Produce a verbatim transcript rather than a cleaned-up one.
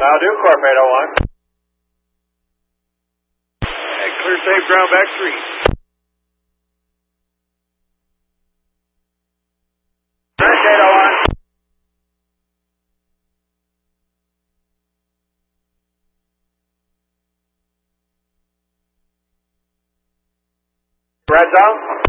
I'll do Corp eight oh one. And clear safe ground back three. Bridge eight oh one. Red zone.